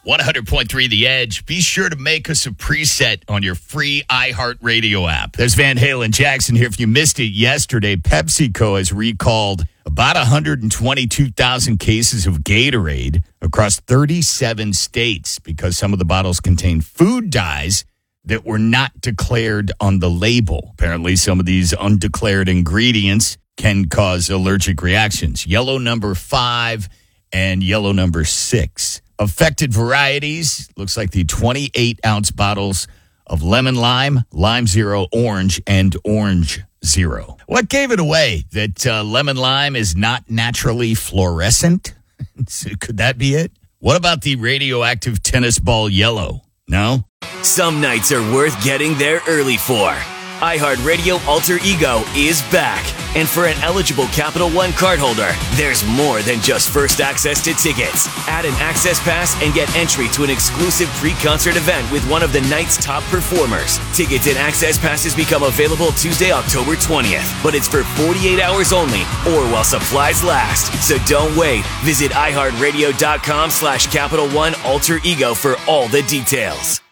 100.3 The Edge. Be sure to make us a preset on your free iHeartRadio app. There's Van Halen Jackson here. If you missed it yesterday, PepsiCo has recalled about 122,000 cases of Gatorade across 37 states because some of the bottles contain food dyes that were not declared on the label. Apparently, some of these undeclared ingredients can cause allergic reactions. Yellow number 5 and yellow number 6. Affected varieties, looks like the 28-ounce bottles of lemon lime, lime zero orange, and orange zero. What gave it away? That lemon lime is not naturally fluorescent? Could that be it? What about the radioactive tennis ball yellow? No? Some nights are worth getting there early for. iHeartRadio Alter Ego is back. And for an eligible Capital One cardholder, there's more than just first access to tickets. Add an access pass and get entry to an exclusive pre-concert event with one of the night's top performers. Tickets and access passes become available Tuesday, October 20th. But it's for 48 hours only or while supplies last. So don't wait. Visit iHeartRadio.com/Capital One Alter Ego for all the details.